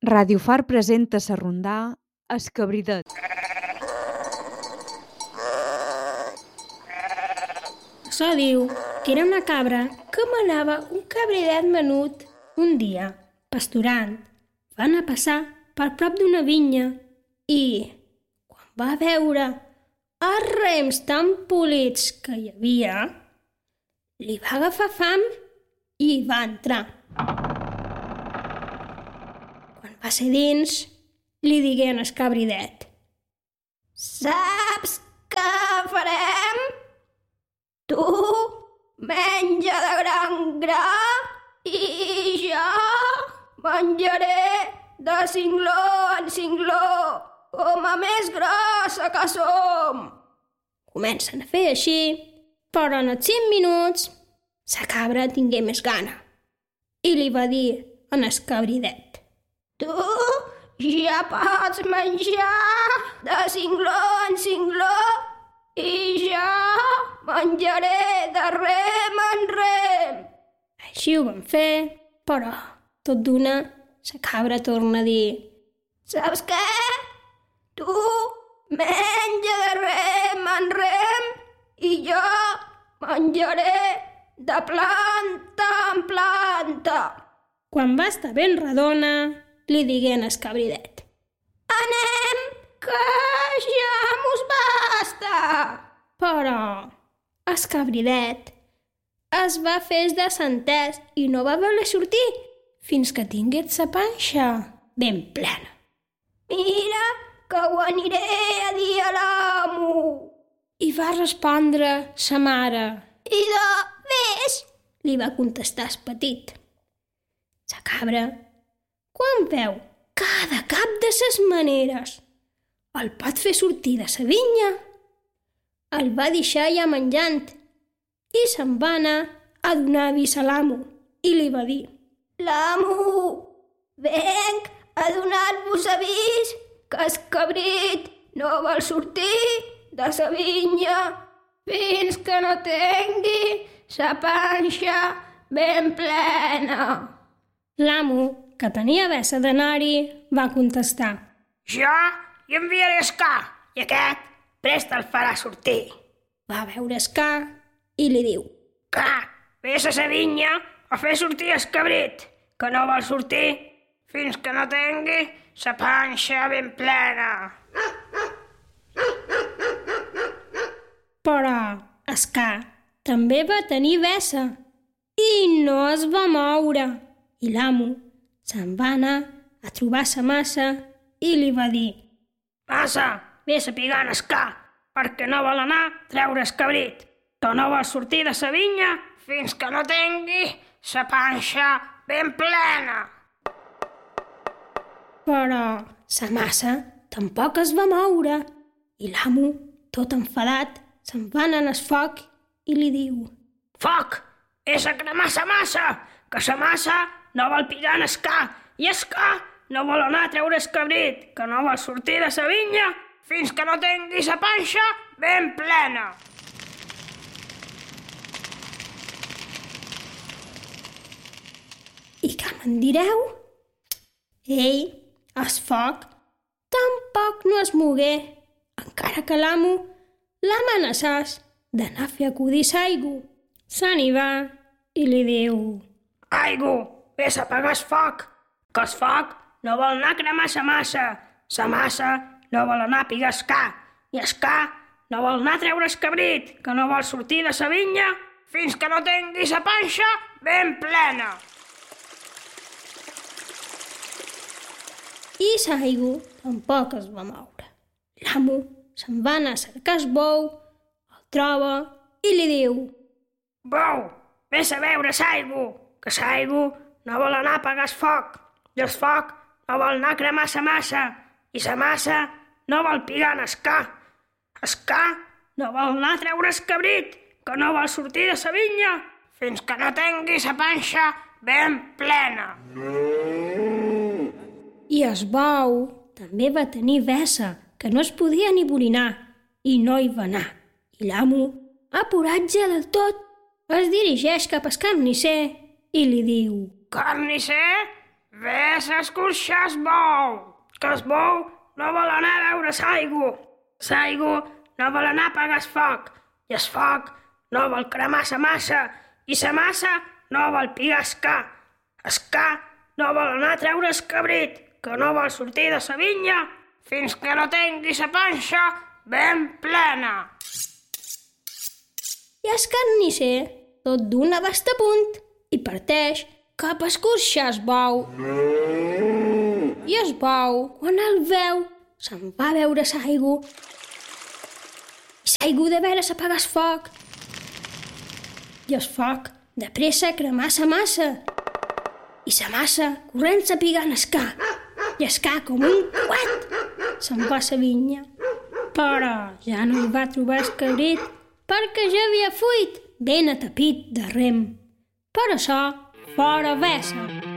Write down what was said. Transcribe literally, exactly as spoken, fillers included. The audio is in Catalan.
Ràdio Far presenta sa rondà Escabridet. Açò diu que era una cabra que manava un cabridet menut un dia, pasturant. Va anar a passar per prop d'una vinya i, quan va veure els rems tan polits que hi havia, li va agafar fam i hi va entrar. Quan va ser dins, li digué en el cabridet: «Saps què farem? Tu menja de gran gra i jo menjaré de cingló en cingló, com a més grossa que som». Comencen a fer així, però en els cinc minuts sa cabra tingué més gana i li va dir en el cabridet: «Tu ja pots menjar de cingló en cingló i jo menjaré de rem en rem». Així ho van fer, però tot d'una sa cabra torna a dir: «Saps què? Tu menja de rem en rem i jo menjaré de planta en planta». Quan va estar ben redona, li digué en el cabridet: «Anem, que ja mos basta». Però el cabridet es va fer el desentès i no va voler sortir fins que tingués sa panxa ben plena. «Mira que ho aniré a dir a l'amo», i va respondre sa mare. «I de ves», li va contestar el petit. Sa cabra, quan veu que de cap de ses maneres el pot fer sortir de sa vinya, el va deixar ja menjant i se'n va anar a donar avís a l'amo i li va dir: «L'amo, venc a donar-vos avís que el cabrit no vol sortir de sa vinya fins que no tingui sa panxa ben plena». L'amo, que tenia vessa d'anar-hi, va contestar: «Jo hi enviaré el ca i aquest prest el farà sortir». Va veure el ca i li diu: «Ca, vés a sa vinya a fer sortir el cabrit, que no vol sortir fins que no tingui sa panxa ben plena». Però el ca també va tenir vessa i no es va moure, i l'amo se'n va anar a trobar sa massa i li va dir: «Massa, vés a pigar en el ca, perquè no vol anar a treure el cabrit, que no vol sortir de sa vinya fins que no tingui sa panxa ben plena». Però sa massa tampoc es va moure i l'amo, tot enfadat, se'n va anar al foc i li diu: «Foc, és a cremar sa massa, que sa massa no vol pigar en el ca i el ca no vol anar a treure el cabrit, que no vol sortir de sa vinya fins que no tingui sa panxa ben plena». I què me'n direu? Ei, el foc tampoc no es mogué, encara que l'amo l'amenaçàs d'anar a fer acudir s'aigu. Se n'hi va i li diu: «Aigu, vés a apagar el foc, que el foc no vol anar a cremar sa massa, sa massa no vol anar a pigar el ca, i el ca no vol anar a treure el cabrit, que no vol sortir de sa vinya fins que no tingui sa panxa ben plena». I s'aigu tampoc es va moure. L'amo se'n va anar a cercar el bou, el troba i li diu: «Bou, vés a veure s'aigu, que s'aigu no vol anar a apagar el foc, i el foc no vol anar a cremar sa massa, i sa massa no vol pigar en el ca. El ca no vol anar a treure el cabrit, que no vol sortir de sa vinya fins que no tingui sa panxa ben plena». I el bou també va tenir vessa, que no es podia ni borinar, i no hi va anar. I l'amo, apurat ja del tot, es dirigeix cap al carnisser i li diu: «Carnisser, Ves a escorxar el bou, que el bou no vol anar a veure l'aigua. L'aigua no vol anar a apagar el foc, i el foc no vol cremar la massa, i la massa no vol pigar el ca. El ca no vol anar a treure el cabrit, que no vol sortir de la vinya fins que no tingui la panxa ben plena. I el carnisser tot d'una basta a punt i parteix cap a escorxar el bou. I el bou, quan el veu, se'n va a veure l'aigua. I l'aigua de veres apaga el foc. I el foc de pressa cremar la massa. I la massa corrent-se pigant el ca. I el ca, com un coet, se'n va a la vinya. Però ja no hi va trobar el cabrit perquè ja havia fuit ben atapit de rem. Per això, fora vessa.